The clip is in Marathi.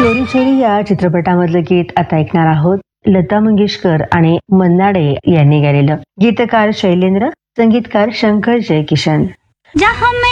चोरी चोरी या चित्रपटामधलं गीत आता ऐकणार आहोत. लता मंगेशकर आणि मन्ना डे यांनी गायलेलं. गीतकार शैलेंद्र, संगीतकार शंकर जयकिशन. जहाँ मैं